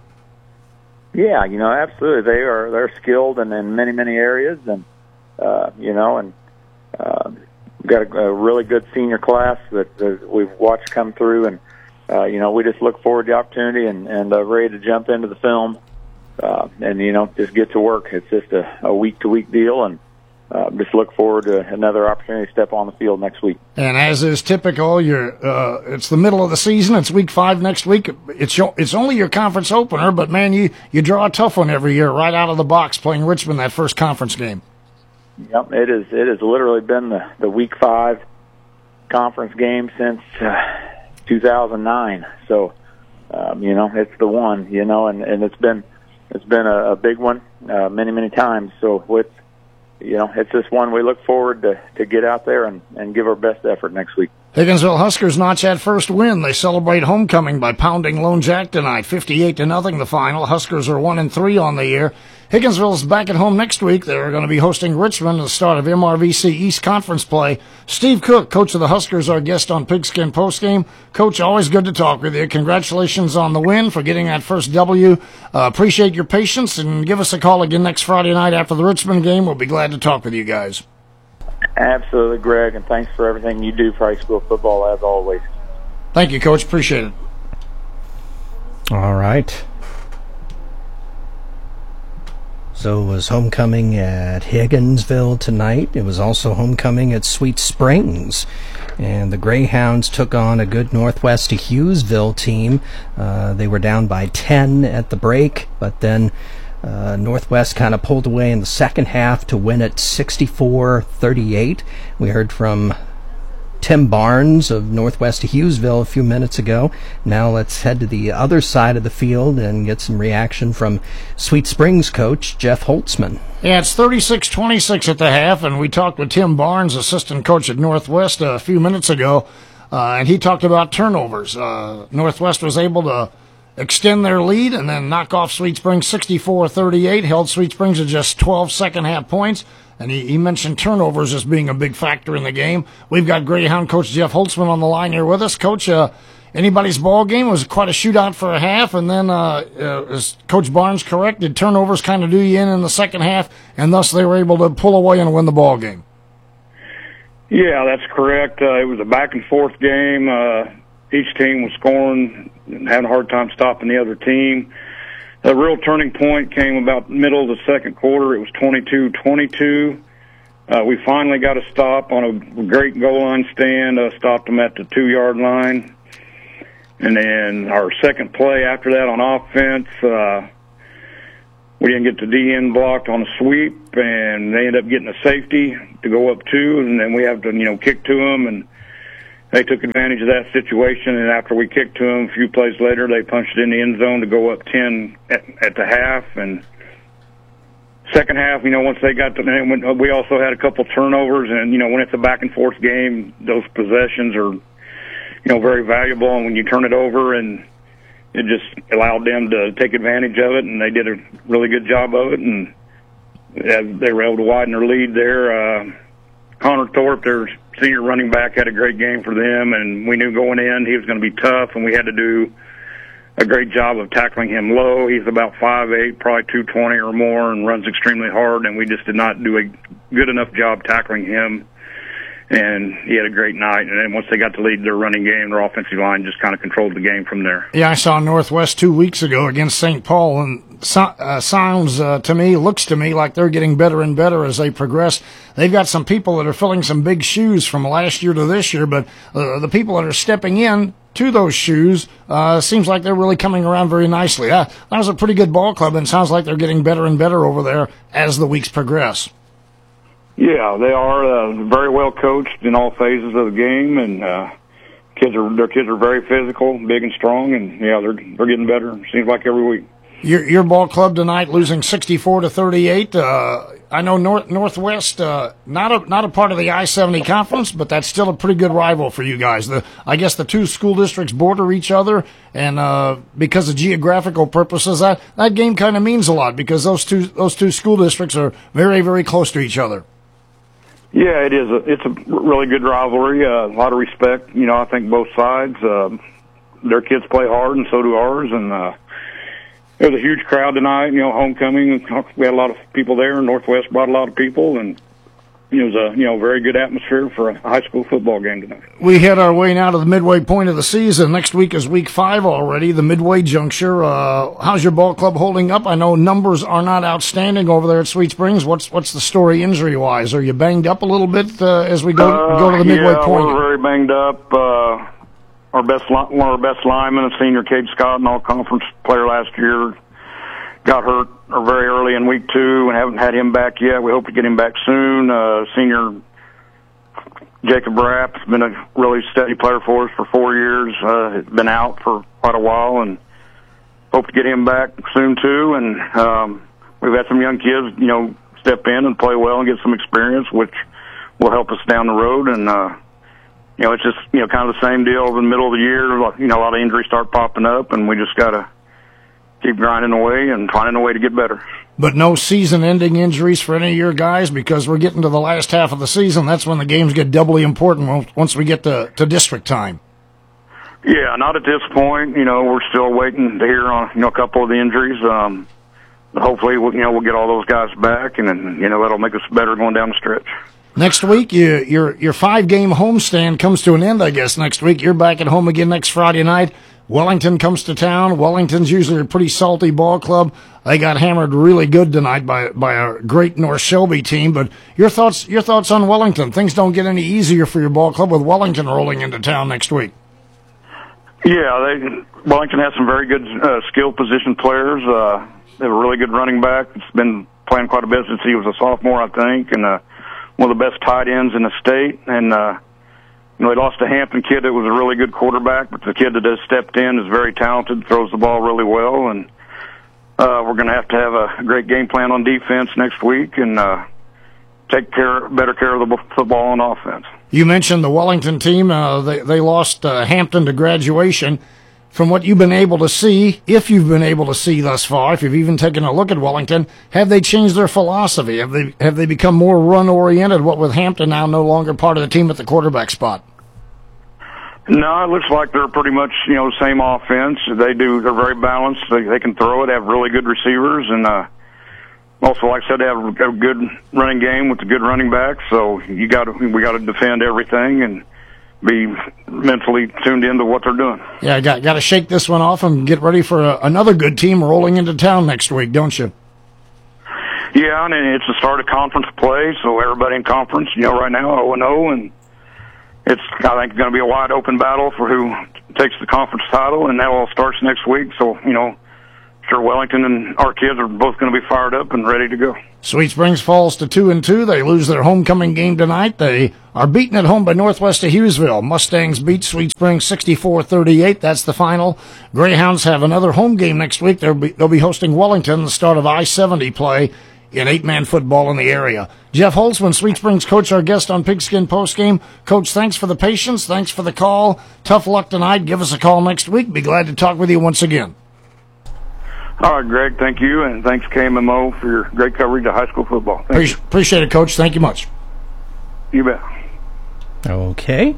Yeah, you know, absolutely. They are they're skilled in, in many, many areas, and Uh, you know, and uh, we've got a, a really good senior class that, that we've watched come through, and uh, you know, we just look forward to the opportunity and, and uh, ready to jump into the film, uh, and you know, just get to work. It's just a, a week-to-week deal, and uh, just look forward to another opportunity to step on the field next week. And as is typical, you're uh, it's the middle of the season. It's week five next week. It's your, it's only your conference opener, but man, you you draw a tough one every year right out of the box playing Richmond that first conference game. Yep, it is. It has literally been the, the week five conference game since uh, two thousand nine. So, um, you know, it's the one. You know, and, and it's been it's been a, a big one uh, many many times. So, with you know, it's just one we look forward to to get out there and, and give our best effort next week. Higginsville Huskers notch that first win. They celebrate homecoming by pounding Lone Jack tonight, fifty-eight to nothing. The final. Huskers are one and three on the year. Higginsville's back at home next week. They're going to be hosting Richmond at the start of M R V C East Conference play. Steve Cook, coach of the Huskers, our guest on Pigskin Postgame. Coach, always good to talk with you. Congratulations on the win for getting that first W. Uh, appreciate your patience, and give us a call again next Friday night after the Richmond game. We'll be glad to talk with you guys. Absolutely, Greg, and thanks for everything you do for high school football, as always. Thank you, Coach. Appreciate it. All right. So it was homecoming at Higginsville tonight. It was also homecoming at Sweet Springs. And the Greyhounds took on a good Northwest Hughesville team. Uh, they were down by ten at the break, but then uh, Northwest kind of pulled away in the second half to win it sixty-four thirty-eight. We heard from Tim Barnes of Northwest Hughesville a few minutes ago. Now let's head to the other side of the field and get some reaction from Sweet Springs coach Jeff Holtzman. Yeah, it's thirty-six twenty-six at the half, and we talked with Tim Barnes, assistant coach at Northwest, a few minutes ago, uh, and he talked about turnovers. Uh, Northwest was able to extend their lead and then knock off Sweet Springs sixty-four thirty-eight, held Sweet Springs to just twelve second-half points. And he, he mentioned turnovers as being a big factor in the game. We've got Greyhound coach Jeff Holtzman on the line here with us. Coach, uh, anybody's ball game. It was quite a shootout for a half, and then uh, uh, is Coach Barnes correct? Did turnovers kind of do you in in the second half, and thus they were able to pull away and win the ball game? Yeah, that's correct. Uh, it was a back-and-forth game. Uh, each team was scoring and having a hard time stopping the other team. The real turning point came about middle of the second quarter. It was twenty-two twenty-two. Uh, we finally got a stop on a great goal line stand. Uh, stopped them at the two-yard line. And then our second play after that on offense, uh, we didn't get the D N blocked on a sweep, and they ended up getting a safety to go up two, and then we have to, you know, kick to them, and they took advantage of that situation. And after we kicked to them, a few plays later, they punched it in the end zone to go up ten at, at the half. And second half, you know, once they got to, we also had a couple turnovers, and you know, when it's a back and forth game, those possessions are, you know, very valuable. And when you turn it over, and it just allowed them to take advantage of it, and they did a really good job of it, and they were able to widen their lead there. Uh, Connor Thorpe, their senior running back, had a great game for them, and we knew going in he was going to be tough, and we had to do a great job of tackling him low. He's about five eight, probably two twenty or more, and runs extremely hard, and we just did not do a good enough job tackling him. And he had a great night. And then once they got to lead their running game, their offensive line just kind of controlled the game from there. Yeah, I saw Northwest two weeks ago against Saint Paul, and so, uh, sounds uh, to me, looks to me like they're getting better and better as they progress. They've got some people that are filling some big shoes from last year to this year, but uh, the people that are stepping in to those shoes uh, seems like they're really coming around very nicely. Uh, that was a pretty good ball club, and it sounds like they're getting better and better over there as the weeks progress. Yeah, they are uh, very well coached in all phases of the game, and uh, kids are their kids are very physical, big and strong, and yeah, they're they're getting better. Seems like every week. Your your ball club tonight losing sixty-four to thirty-eight. Uh, I know North Northwest uh, not a not a part of the I seventy conference, but that's still a pretty good rival for you guys. The I guess the two school districts border each other, and uh, because of geographical purposes, that that game kind of means a lot because those two those two school districts are very very close to each other. Yeah, it is. A, it's a really good rivalry. Uh, a lot of respect. You know, I think both sides. Uh, their kids play hard, and so do ours. And uh, it was a huge crowd tonight. You know, homecoming. We had a lot of people there. Northwest brought a lot of people, and it was a you know very good atmosphere for a high school football game tonight. We head our way now to the midway point of the season. Next week is week five already, the midway juncture. Uh, how's your ball club holding up? I know numbers are not outstanding over there at Sweet Springs. What's what's the story injury wise? Are you banged up a little bit uh, as we go uh, go to the midway yeah, point? We're very banged up. Uh, our best one of our best linemen, a senior Cade Scott, an all conference player last year, got hurt or very early in week two and haven't had him back yet. We hope to get him back soon. Uh, senior Jacob Rapp's been a really steady player for us for four years. Uh, been out for quite a while and hope to get him back soon too. And um, we've had some young kids, you know, step in and play well and get some experience, which will help us down the road. And, uh, you know, it's just, you know, kind of the same deal in the middle of the year. You know, a lot of injuries start popping up and we just got to keep grinding away and finding a way to get better. But no season-ending injuries for any of your guys because we're getting to the last half of the season. That's when the games get doubly important once we get to, to district time. Yeah, not at this point. You know, we're still waiting to hear on, you know, a couple of the injuries. Um, but hopefully, we'll, you know, we'll get all those guys back, and then, you know, that'll make us better going down the stretch. Next week, you, your your five-game homestand comes to an end, I guess, next week. You're back at home again next Friday night. Wellington comes to town. Wellington's usually a pretty salty ball club. They got hammered really good tonight by by a great North Shelby team. But your thoughts your thoughts on Wellington? Things don't get any easier for your ball club with Wellington rolling into town next week. Yeah, they, Wellington has some very good uh, skill position players. Uh, they have a really good running back. It's been playing quite a bit since he was a sophomore, I think, and uh, one of the best tight ends in the state. And uh, you know, they lost a Hampton kid that was a really good quarterback, but the kid that has stepped in is very talented, throws the ball really well, and uh, we're going to have to have a great game plan on defense next week and uh, take care, better care of the football on offense. You mentioned the Wellington team. Uh, they they lost uh, Hampton to graduation. From what you've been able to see, if you've been able to see thus far, if you've even taken a look at Wellington, have they changed their philosophy? Have they have they become more run-oriented, what with Hampton now no longer part of the team at the quarterback spot? No, it looks like they're pretty much, you know, the same offense. They do, they're very balanced. They, they can throw it, have really good receivers, and uh, also, like I said, they have a good running game with a good running back. So you got to, we got to defend everything and be mentally tuned into what they're doing. Yeah, got got to shake this one off and get ready for a, another good team rolling into town next week, don't you? Yeah, and it's the start of conference play, so everybody in conference, you know, right now oh and oh, and it's, I think, going to be a wide open battle for who takes the conference title, and that all starts next week. So, you know, sure Wellington and our kids are both going to be fired up and ready to go. Sweet Springs falls to two and two. They lose their homecoming game tonight. They are beaten at home by Northwest of Hughesville. Mustangs beat Sweet Springs sixty-four thirty-eight. That's the final. Greyhounds have another home game next week. They'll be, they'll be hosting Wellington, the start of I seventy play in eight-man football in the area. Jeff Holtzman, Sweet Springs coach, our guest on Pigskin Postgame. Coach, thanks for the patience. Thanks for the call. Tough luck tonight. Give us a call next week. Be glad to talk with you once again. All right, Greg, thank you, and thanks K M M O for your great coverage of high school football. Thank Pre- appreciate it, Coach. Thank you much. You bet. Okay.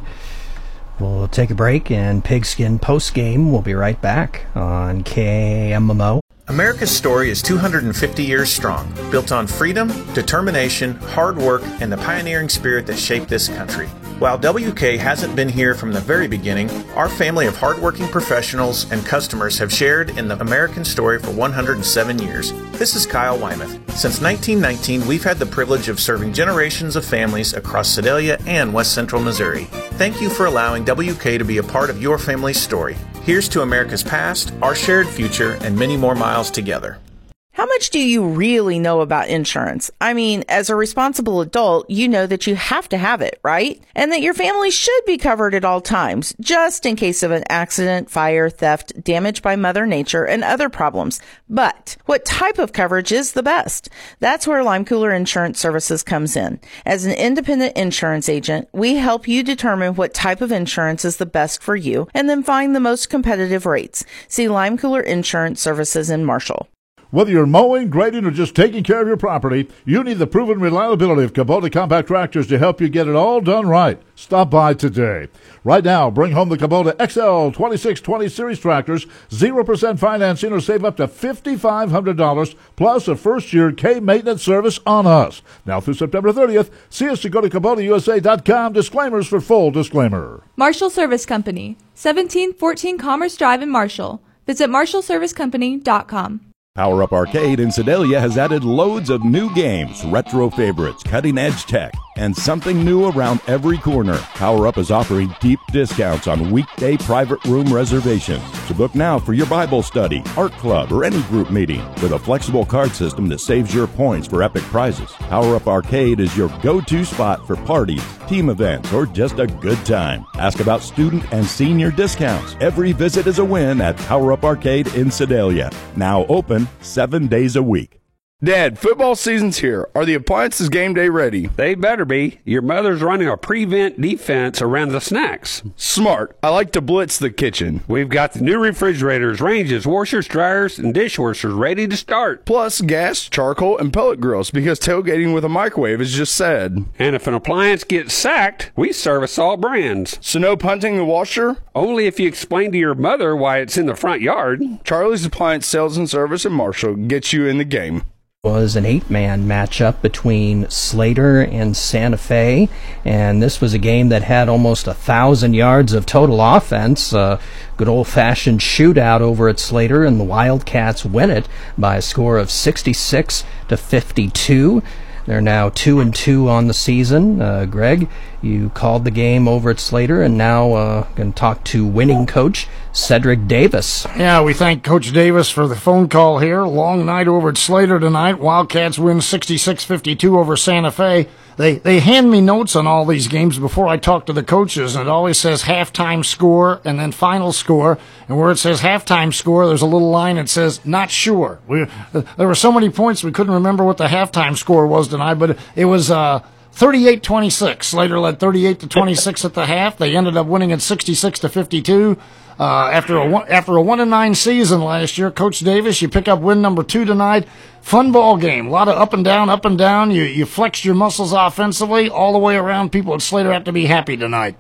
We'll take a break, and Pigskin Postgame will be right back on K M M O. America's story is two hundred fifty years strong, built on freedom, determination, hard work, and the pioneering spirit that shaped this country. While W K hasn't been here from the very beginning, our family of hardworking professionals and customers have shared in the American story for one hundred seven years. This is Kyle Wymuth. Since nineteen nineteen, we've had the privilege of serving generations of families across Sedalia and West Central Missouri. Thank you for allowing W K to be a part of your family's story. Here's to America's past, our shared future, and many more miles together. How much do you really know about insurance? I mean, as a responsible adult, you know that you have to have it, right? And that your family should be covered at all times, just in case of an accident, fire, theft, damage by Mother Nature, and other problems. But what type of coverage is the best? That's where Lime Cooler Insurance Services comes in. As an independent insurance agent, we help you determine what type of insurance is the best for you and then find the most competitive rates. See Lime Cooler Insurance Services in Marshall. Whether you're mowing, grading, or just taking care of your property, you need the proven reliability of Kubota compact tractors to help you get it all done right. Stop by today. Right now, bring home the Kubota X L twenty-six twenty Series tractors, zero percent financing, or save up to five thousand five hundred dollars, plus a first-year K-maintenance service on us. Now through September thirtieth, see us to go to Kubota U S A dot com. Disclaimers for full disclaimer. Marshall Service Company, seventeen fourteen Commerce Drive in Marshall. Visit marshall service company dot com. Power Up Arcade in Sedalia has added loads of new games, retro favorites, cutting-edge tech, and something new around every corner. Power Up is offering deep discounts on weekday private room reservations. So book now for your Bible study, art club, or any group meeting with a flexible card system that saves your points for epic prizes. Power Up Arcade is your go-to spot for parties, team events, or just a good time. Ask about student and senior discounts. Every visit is a win at Power Up Arcade in Sedalia. Now open seven days a week. Dad, football season's here. Are the appliances game day ready? They better be. Your mother's running a prevent defense around the snacks. Smart. I like to blitz the kitchen. We've got the new refrigerators, ranges, washers, dryers, and dishwashers ready to start. Plus gas, charcoal, and pellet grills, because tailgating with a microwave is just sad. And if an appliance gets sacked, we service all brands. So no punting the washer? Only if you explain to your mother why it's in the front yard. Charlie's Appliance Sales and Service in Marshall gets you in the game. Was an eight-man matchup between Slater and Santa Fe, and this was a game that had almost a thousand yards of total offense. Uh, good old-fashioned shootout over at Slater, and the Wildcats win it by a score of sixty-six to fifty-two. They're now two and two on the season. Uh, Greg, you called the game over at Slater, and now uh, going to talk to winning coach Cedric Davis. Yeah, we thank Coach Davis for the phone call here. Long night over at Slater tonight. Wildcats win sixty-six fifty-two over Santa Fe. They they hand me notes on all these games before I talk to the coaches, and it always says halftime score and then final score. And where it says halftime score, there's a little line that says not sure. We uh, there were so many points we couldn't remember what the halftime score was tonight, but it was uh, thirty-eight twenty-six. Slater led thirty-eight to twenty-six at the half. They ended up winning at sixty-six to fifty-two. Uh, after a one, after a one and nine season last year, Coach Davis, you pick up win number two tonight. Fun ball game, a lot of up and down, up and down. You you flexed your muscles offensively all the way around. People at Slater have to be happy tonight.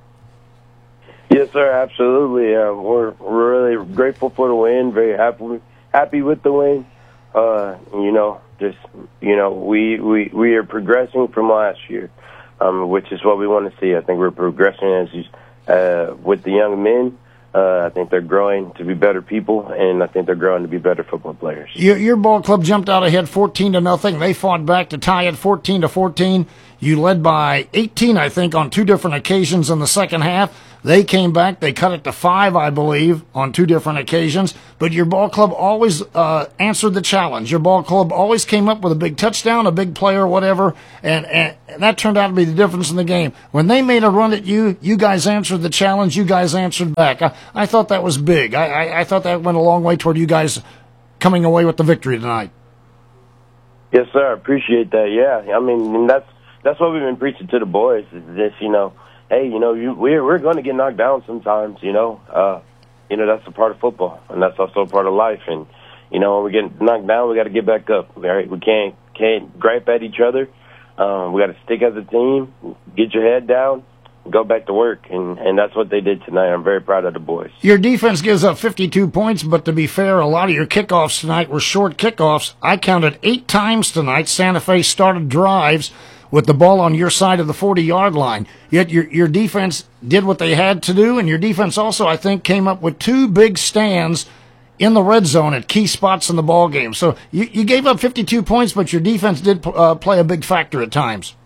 Yes, sir, absolutely. Uh, we're we're really grateful for the win. Very happy happy with the win. Uh, you know, just you know, we we we are progressing from last year, um, which is what we want to see. I think we're progressing as you uh, with the young men. Uh, I think they're growing to be better people, and I think they're growing to be better football players. Your, your ball club jumped out ahead fourteen to nothing. They fought back to tie it fourteen to fourteen. You led by eighteen, I think, on two different occasions in the second half. They came back. They cut it to five, I believe, on two different occasions. But your ball club always uh, answered the challenge. Your ball club always came up with a big touchdown, a big play or whatever, and, and that turned out to be the difference in the game. When they made a run at you, you guys answered the challenge. You guys answered back. I, I thought that was big. I, I, I thought that went a long way toward you guys coming away with the victory tonight. Yes, sir. I appreciate that. Yeah, I mean, and that's that's what we've been preaching to the boys. Is this, you know, hey, you know, you, we're we're going to get knocked down sometimes. You know, uh, you know that's a part of football, and that's also a part of life. And you know, when we get knocked down, we got to get back up. Right? We can't can't gripe at each other. Um, we got to stick as a team, get your head down, go back to work, and, and that's what they did tonight. I'm very proud of the boys. Your defense gives up fifty-two points, but to be fair, a lot of your kickoffs tonight were short kickoffs. I counted eight times tonight Santa Fe started drives with the ball on your side of the forty-yard line. Yet your your defense did what they had to do, and your defense also, I think, came up with two big stands in the red zone at key spots in the ball game. So you, you gave up fifty-two points, but your defense did uh, play a big factor at times.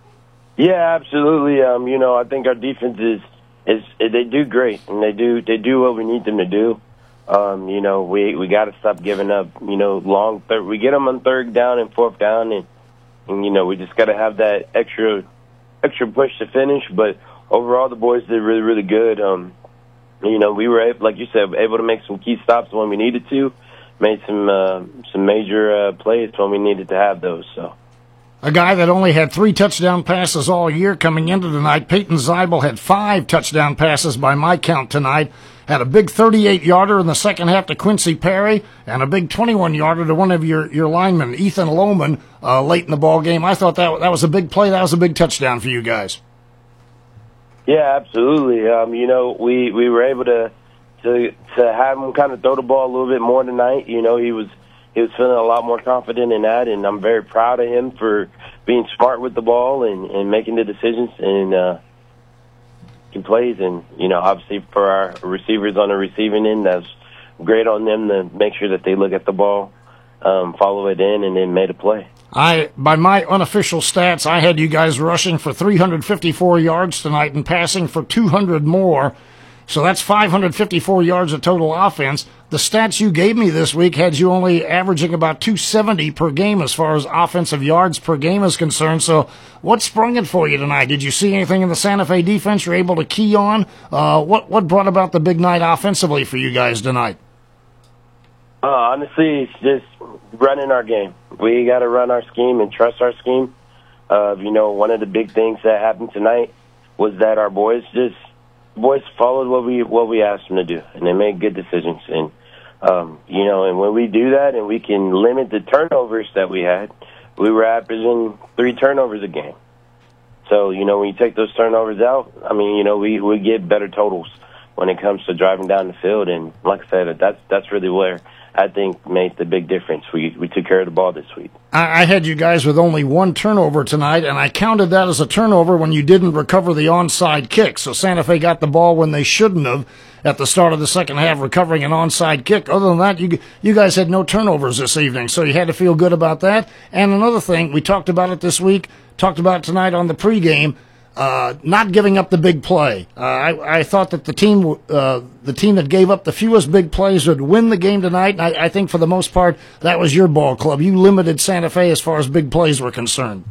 Yeah, absolutely. Um, you know, I think our defense is, is they do great, and they do they do what we need them to do. Um, you know, we we got to stop giving up. You know, long third. We get them on third down and fourth down, and, and you know, we just got to have that extra extra push to finish. But overall, the boys did really really good. Um, you know, we were able, like you said, able to make some key stops when we needed to, made some uh, some major uh, plays when we needed to have those. So. A guy that only had three touchdown passes all year coming into tonight, Peyton Zeibel, had five touchdown passes by my count tonight. Had a big thirty-eight-yarder in the second half to Quincy Perry and a big twenty-one-yarder to one of your, your linemen, Ethan Lohman, uh, late in the ball game. I thought that that was a big play. That was a big touchdown for you guys. Yeah, absolutely. Um, you know, we, we were able to, to to have him kind of throw the ball a little bit more tonight. You know, he was he was feeling a lot more confident in that, and I'm very proud of him for being smart with the ball and, and making the decisions and uh, plays. And, you know, obviously for our receivers on the receiving end, that's great on them to make sure that they look at the ball, um, follow it in, and then made a play. I, by my unofficial stats, I had you guys rushing for three hundred fifty-four yards tonight and passing for two hundred more. So that's five hundred fifty-four yards of total offense. The stats you gave me this week had you only averaging about two seventy per game as far as offensive yards per game is concerned. So what sprung it for you tonight? Did you see anything in the Santa Fe defense you're able to key on? Uh, what, what brought about the big night offensively for you guys tonight? Uh, honestly, it's just running our game. We got to run our scheme and trust our scheme. Uh, you know, one of the big things that happened tonight was that our boys just boys followed what we what we asked them to do, and they made good decisions. And um, you know, and when we do that, and we can limit the turnovers that we had, we were averaging three turnovers a game. So you know, when you take those turnovers out, I mean, you know, we we get better totals when it comes to driving down the field. And like I said, that's that's really where I think made the big difference. We we took care of the ball this week. I, I had you guys with only one turnover tonight, and I counted that as a turnover when you didn't recover the onside kick. So Santa Fe got the ball when they shouldn't have at the start of the second half, recovering an onside kick. Other than that, you you guys had no turnovers this evening, so you had to feel good about that. And another thing, we talked about it this week, talked about it tonight on the pregame, Uh, not giving up the big play. Uh, I, I thought that the team, uh, the team that gave up the fewest big plays would win the game tonight. And I, I think for the most part, that was your ball club. You limited Santa Fe as far as big plays were concerned.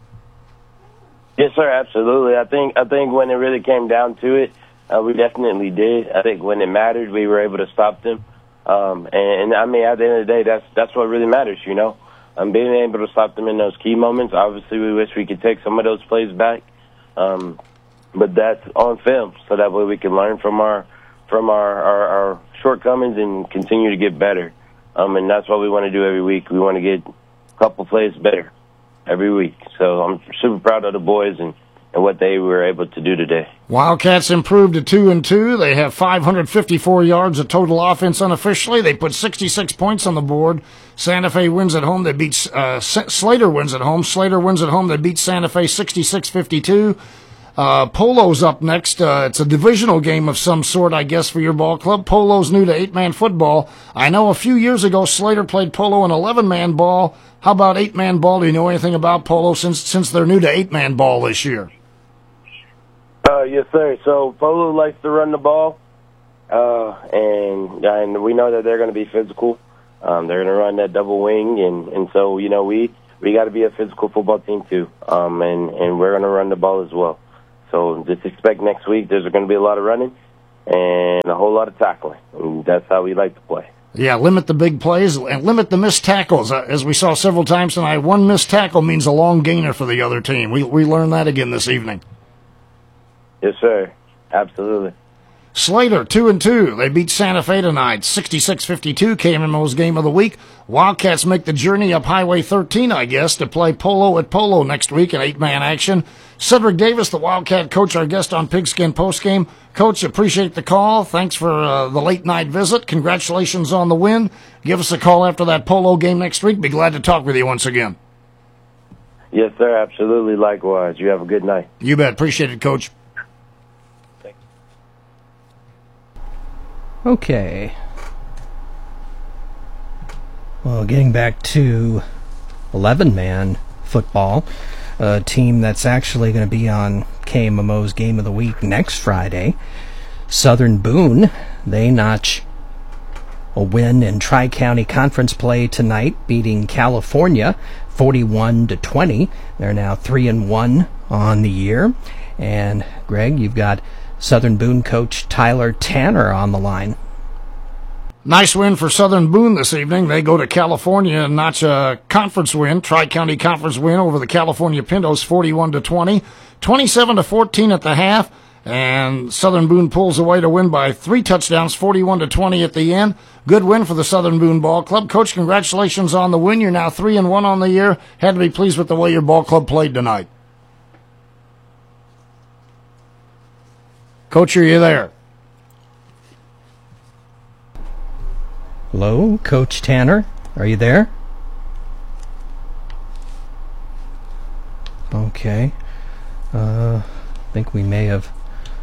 Yes, sir, absolutely. I think I think when it really came down to it, uh, we definitely did. I think when it mattered, we were able to stop them. Um, and, and I mean, at the end of the day, that's that's what really matters, you know. Um, being able to stop them in those key moments. Obviously, we wish we could take some of those plays back. Um, but that's on film, so that way we can learn from our from our, our, our shortcomings and continue to get better. Um, and that's what we want to do every week. We want to get a couple plays better every week. So I'm super proud of the boys and, and what they were able to do today. Wildcats improved to two and two. They have five hundred fifty-four yards of total offense unofficially. They put sixty-six points on the board. Santa Fe wins at home. They beat uh, Slater wins at home. Slater wins at home. They beat Santa Fe sixty-six fifty-two. Uh, Polo's up next. Uh, it's a divisional game of some sort, I guess, for your ball club. Polo's new to eight-man football. I know a few years ago Slater played Polo in eleven-man ball. How about eight-man ball? Do you know anything about Polo since since they're new to eight-man ball this year? Uh, yes, sir. So Polo likes to run the ball, uh, and and we know that they're going to be physical. Um, they're going to run that double wing, and, and so, you know, we, we got to be a physical football team too, um, and, and we're going to run the ball as well. So just expect next week there's going to be a lot of running and a whole lot of tackling, and that's how we like to play. Yeah, limit the big plays and limit the missed tackles. Uh, as we saw several times tonight, one missed tackle means a long gainer for the other team. We we learned that again this evening. Yes, sir. Absolutely. Slater, two and two. They beat Santa Fe tonight, sixty-six fifty-two, K M M O's game of the week. Wildcats make the journey up Highway thirteen, I guess, to play Polo at Polo next week in eight-man action. Cedric Davis, the Wildcat coach, our guest on Pigskin Postgame. Coach, appreciate the call. Thanks for uh, the late-night visit. Congratulations on the win. Give us a call after that Polo game next week. Be glad to talk with you once again. Yes, sir. Absolutely. Likewise. You have a good night. You bet. Appreciate it, Coach. Okay. Well, getting back to eleven-man football, a team that's actually going to be on K M M O's Game of the Week next Friday. Southern Boone, they notch a win in Tri-County Conference play tonight, beating California forty-one to twenty. They're now three and one on the year. And Greg, you've got Southern Boone coach Tyler Tanner on the line. Nice win for Southern Boone this evening. They go to California and notch a conference win, Tri-County Conference win over the California Pintos, forty-one to twenty, twenty-seven to fourteen at the half, and Southern Boone pulls away to win by three touchdowns, forty-one to twenty at the end. Good win for the Southern Boone Ball Club. Coach, congratulations on the win. You're now three and one on the year. Had to be pleased with the way your ball club played tonight. Coach, are you there? Hello, Coach Tanner. Are you there? Okay. Uh, I think we may have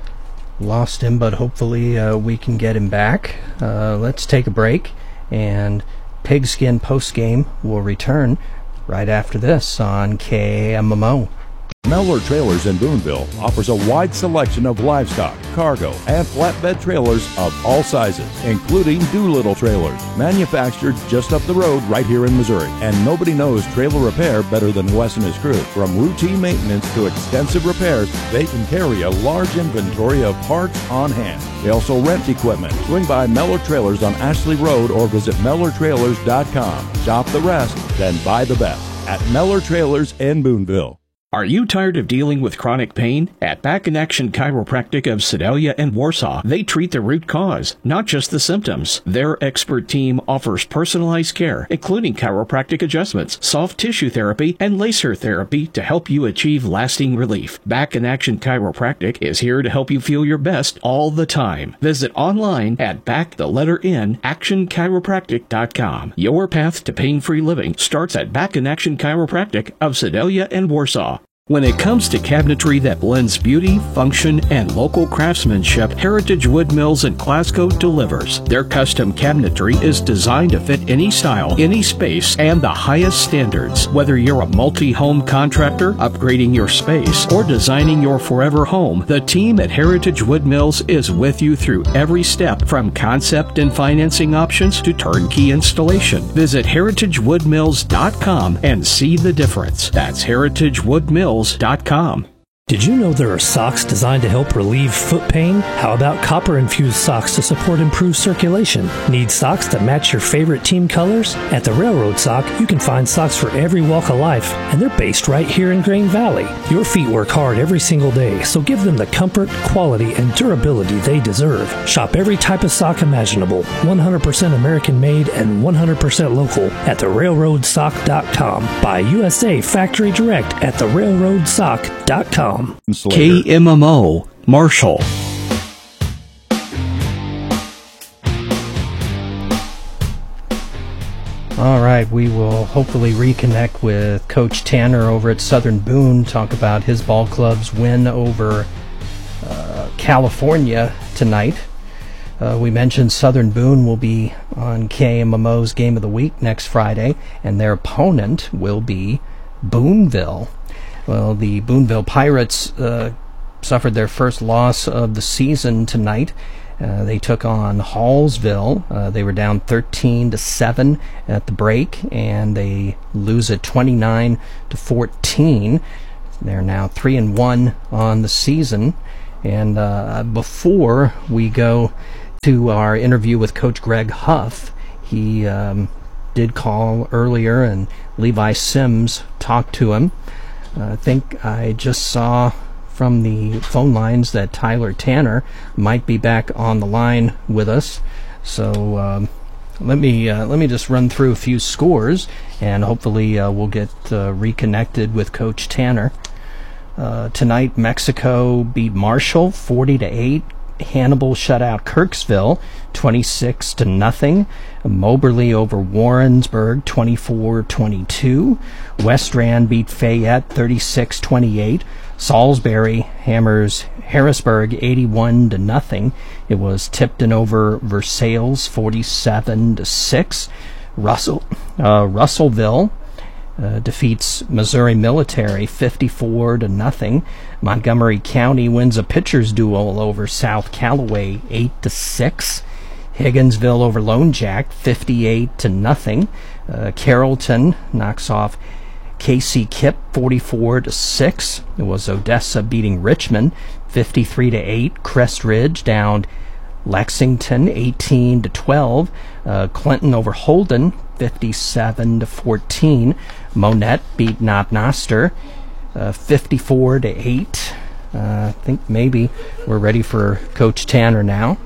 lost him, but hopefully uh, we can get him back. Uh, let's take a break, and Pigskin Postgame will return right after this on K M M O. Mellor Trailers in Booneville offers a wide selection of livestock, cargo, and flatbed trailers of all sizes, including Doolittle trailers, manufactured just up the road right here in Missouri. And nobody knows trailer repair better than Wes and his crew. From routine maintenance to extensive repairs, they can carry a large inventory of parts on hand. They also rent equipment. Swing by Mellor Trailers on Ashley Road or visit Mellor Trailers dot com. Shop the rest, then buy the best at Mellor Trailers in Booneville. Are you tired of dealing with chronic pain? At Back in Action Chiropractic of Sedalia and Warsaw, they treat the root cause, not just the symptoms. Their expert team offers personalized care, including chiropractic adjustments, soft tissue therapy, and laser therapy to help you achieve lasting relief. Back in Action Chiropractic is here to help you feel your best all the time. Visit online at back the letter N action chiropractic dot com. Your path to pain-free living starts at Back in Action Chiropractic of Sedalia and Warsaw. When it comes to cabinetry that blends beauty, function, and local craftsmanship, Heritage Wood Mills in Glasgow delivers. Their custom cabinetry is designed to fit any style, any space, and the highest standards. Whether you're a multi-home contractor, upgrading your space, or designing your forever home, the team at Heritage Wood Mills is with you through every step, from concept and financing options to turnkey installation. Visit heritage wood mills dot com and see the difference. That's heritage wood mills dot com. Did you know there are socks designed to help relieve foot pain? How about copper-infused socks to support improved circulation? Need socks that match your favorite team colors? At the Railroad Sock, you can find socks for every walk of life, and they're based right here in Grain Valley. Your feet work hard every single day, so give them the comfort, quality, and durability they deserve. Shop every type of sock imaginable, one hundred percent American-made and one hundred percent local at the railroad sock dot com. Buy U S A factory direct at the railroad sock dot com. K M M O, Marshall. All right, we will hopefully reconnect with Coach Tanner over at Southern Boone, talk about his ball club's win over uh, California tonight. Uh, we mentioned Southern Boone will be on K M M O's Game of the Week next Friday, and their opponent will be Booneville. Well, the Booneville Pirates uh, suffered their first loss of the season tonight. Uh, they took on Hallsville. Uh, they were down thirteen to seven at the break, and they lose it twenty-nine to fourteen. They're now three and one on the season. And uh, before we go to our interview with Coach Greg Huff, he um, did call earlier, and Levi Sims talked to him. Uh, I think I just saw from the phone lines that Tyler Tanner might be back on the line with us. So um, let me uh, let me just run through a few scores, and hopefully uh, we'll get uh, reconnected with Coach Tanner. Uh, tonight, Mexico beat Marshall forty to eight. Hannibal shut out Kirksville twenty-six to nothing. Moberly over Warrensburg twenty-four twenty-two. West Rand beat Fayette thirty-six twenty-eight. Salisbury hammers Harrisburg eighty-one to nothing. It was Tipton over Versailles forty-seven to six. Russell uh, Russellville uh, defeats Missouri Military fifty-four to nothing. Montgomery County wins a pitcher's duel over South Callaway eight to six. Higginsville over Lone Jack fifty-eight to nothing. Uh, Carrollton knocks off Casey Kip forty-four to six. It was Odessa beating Richmond fifty-three to eight. Crest Ridge down Lexington eighteen to twelve. Uh, Clinton over Holden fifty-seven to fourteen. Monette beat Knob Noster uh, fifty-four to eight. Uh, I think maybe we're ready for Coach Tanner now.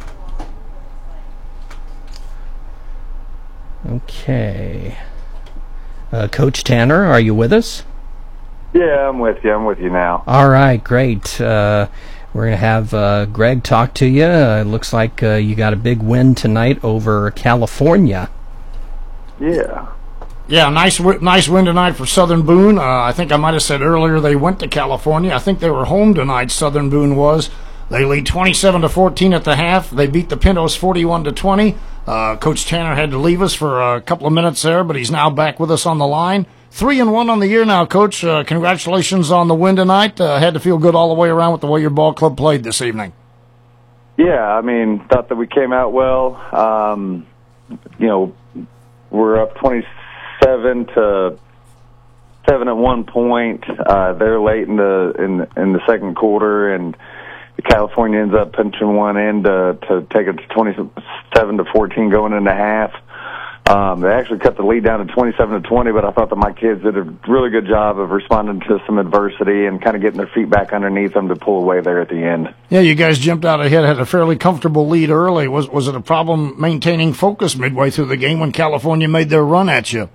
Okay. Uh, Coach Tanner, are you with us? Yeah, I'm with you. I'm with you now. All right, great. Uh, we're going to have uh, Greg talk to you. Uh, it looks like uh, you got a big win tonight over California. Yeah. Yeah, nice w- nice win tonight for Southern Boone. Uh, I think I might have said earlier they went to California. I think they were home tonight, Southern Boone was. They lead twenty-seven to fourteen at the half. They beat the Pintos forty-one to twenty. Uh, Coach Tanner had to leave us for a couple of minutes there, but he's now back with us on the line. Three and one on the year now, Coach. Uh, congratulations on the win tonight. Uh, had to feel good all the way around with the way your ball club played this evening. Yeah, I mean, thought that we came out well. Um, you know, we're up twenty-seven to seven at one point. Uh, they're late in the in in the second quarter, and California ends up pinching one in to, to take it to twenty-seven to fourteen going into half. Um, they actually cut the lead down to twenty-seven to twenty, but I thought that my kids did a really good job of responding to some adversity and kind of getting their feet back underneath them to pull away there at the end. Yeah, you guys jumped out ahead, had a fairly comfortable lead early. Was was it a problem maintaining focus midway through the game when California made their run at you?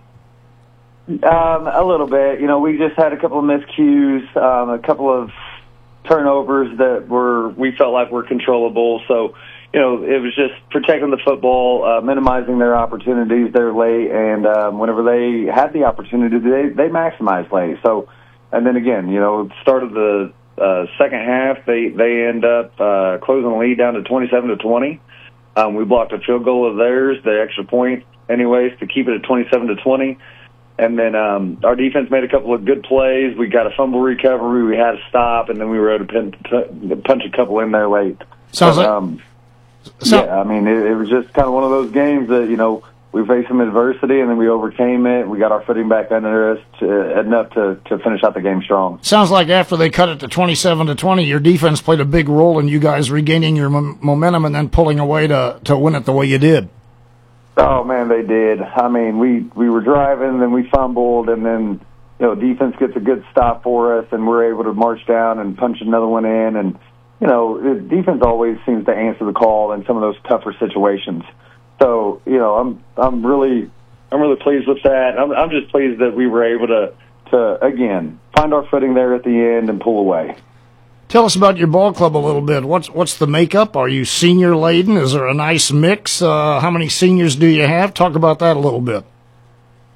Um, a little bit. You know, we just had a couple of miscues, um, a couple of turnovers that were we felt like were controllable. So, you know, it was just protecting the football, uh, minimizing their opportunities there late, and um, whenever they had the opportunity, they they maximized late. So, and then again, you know, start of the uh, second half, they they end up uh, closing the lead down to twenty-seven to twenty. Um, we blocked a field goal of theirs, the extra point, anyways, to keep it at twenty-seven to twenty. And then um, our defense made a couple of good plays. We got a fumble recovery. We had a stop, and then we were able to pin, t- punch a couple in there late. Sounds but, like. Um, so, yeah, I mean, it, it was just kind of one of those games that, you know, we faced some adversity, and then we overcame it. We got our footing back under us to, enough to, to finish out the game strong. Sounds like after they cut it to twenty-seven to twenty, your defense played a big role in you guys regaining your m- momentum and then pulling away to, to win it the way you did. Oh, man, they did. I mean, we, we were driving, then we fumbled, and then, you know, defense gets a good stop for us, and we're able to march down and punch another one in. And, you know, defense always seems to answer the call in some of those tougher situations. So, you know, I'm I'm really I'm really pleased with that. I'm I'm just pleased that we were able to, to again, find our footing there at the end and pull away. Tell us about your ball club a little bit. What's what's the makeup? Are you senior laden? Is there a nice mix? Uh, how many seniors do you have? Talk about that a little bit.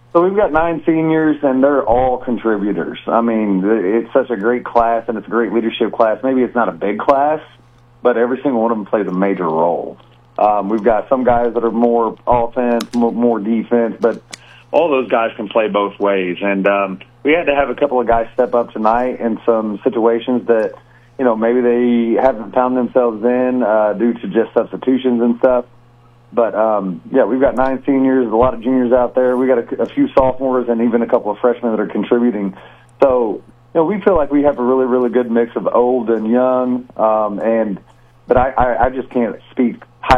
So we've got nine seniors, and they're all contributors. I mean, it's such a great class, and it's a great leadership class. Maybe it's not a big class, but every single one of them plays a major role. Um, we've got some guys that are more offense, more, more defense, but all those guys can play both ways. And um, we had to have a couple of guys step up tonight in some situations that, you know, maybe they haven't found themselves in uh, due to just substitutions and stuff. But, um, yeah, we've got nine seniors, a lot of juniors out there. We got a, a few sophomores and even a couple of freshmen that are contributing. So, you know, we feel like we have a really, really good mix of old and young. Um, and but I, I, I just can't speak